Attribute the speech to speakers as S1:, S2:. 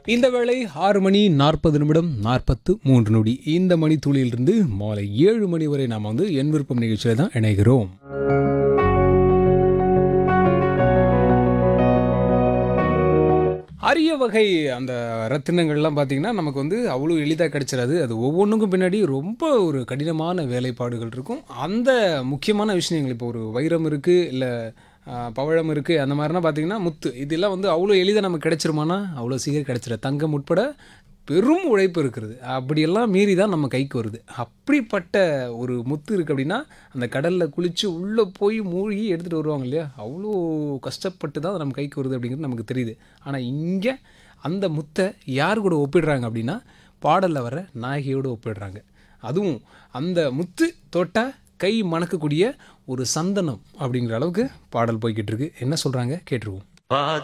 S1: இந்த வேளை 6 மணி 40 நிமிடம் 43 நொடி. இந்த மணித்துளியிலிருந்து மாலை 7 மணி வரை நாம் வந்து என் விருப்பம் நிகழ்ச்சியில் தான் இணைகிறோம். அரிய வகை அந்த ரத்தினங்கள்லாம் பார்த்தீங்கன்னா நமக்கு வந்து அவ்வளோ எளிதாக கிடைச்சிடாது. அது ஒவ்வொன்றுக்கும் பின்னாடி ரொம்ப ஒரு கடினமான வேலைப்பாடுகள் இருக்கும். அந்த முக்கியமான விஷயங்கள் இப்போ ஒரு வைரம் இருக்குது, இல்லை பவழம் இருக்குது, அந்த மாதிரினா பார்த்தீங்கன்னா முத்து இதெல்லாம் வந்து அவ்வளோ எளிதாக நமக்கு கிடைச்சிருமானா அவ்வளோ சீக்கிரம் கிடைச்சிடாது. தங்கம் உட்பட பெரும் உழைப்பு இருக்கிறது. அப்படியெல்லாம் மீறி தான் நம்ம கைக்கு வருது. அப்படிப்பட்ட ஒரு முத்து இருக்குது அப்படின்னா அந்த கடலில் குளித்து உள்ளே போய் மூழ்கி எடுத்துகிட்டு வருவாங்க இல்லையா, அவ்வளோ கஷ்டப்பட்டு தான் நம்ம கைக்கு வருது அப்படிங்கிறது நமக்கு தெரியுது. ஆனால் இங்கே அந்த முத்தை யார் கூட ஒப்பிடுறாங்க அப்படின்னா பாடலில் வர நாயகியோடு ஒப்பிடுறாங்க. அதுவும் அந்த முத்து தொட்டால் கை மணக்கக்கூடிய ஒரு சந்தனம் அப்படிங்கிற அளவுக்கு பாடல் போய்கிட்டு இருக்கு. என்ன சொல்கிறாங்க கேட்டுருவோம்.